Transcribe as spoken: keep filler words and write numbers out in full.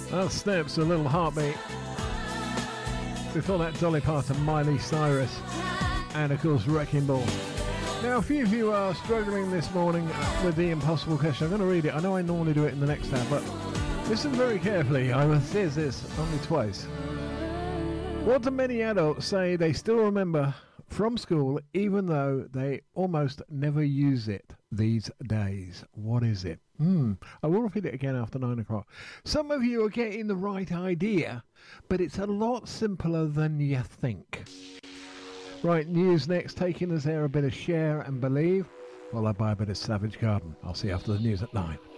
That Snips, A Little Heartbeat. Before that, Dolly Parton, Miley Cyrus, and of course Wrecking Ball. Now, a few of you are struggling this morning with the impossible question. I'm going to read it. I know I normally do it in the next tab, but listen very carefully. I will say this only twice. What do many adults say they still remember from school, even though they almost never use it these days? What is it? Hmm. I will repeat it again after nine o'clock. Some of you are getting the right idea, but it's a lot simpler than you think. Right, news next, taking us there a bit of Share and Believe, followed by a bit of Savage Garden. I'll see you after the news at nine.